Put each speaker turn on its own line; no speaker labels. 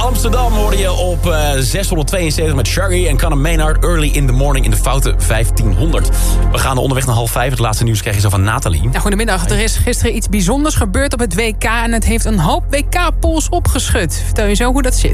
Amsterdam hoorde je op 672 met Shaggy en Conor Maynard. Early in the morning in de foute 1500. We gaan onderweg naar 4:30. Het laatste nieuws krijg je zo van Nathalie.
Ja, goedemiddag. Er is gisteren iets bijzonders gebeurd op het WK... en het heeft een hoop WK-pools opgeschud. Vertel je zo hoe dat zit.